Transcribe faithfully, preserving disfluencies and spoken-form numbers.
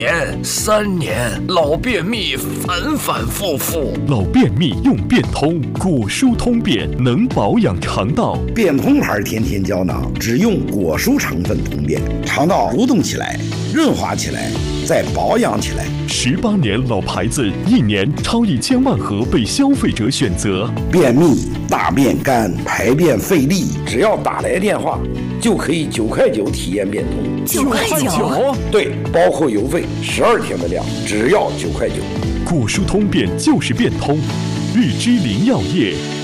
年、三年，老便秘反反复复。 老便秘用便通，果蔬通便能保养肠道。 便通牌天天胶囊只用果蔬成分通便，肠道蠕动起来，润滑起来，再保养起来。 十八年老牌子，一年超一千万盒被消费者选择。 便秘、大便干、排便费力，只要打来电话，就可以九块九体验便通。 九块九？ 对，包括邮费，十二天的量，只要九块九。 果蔬通便就是便通，日之林药业。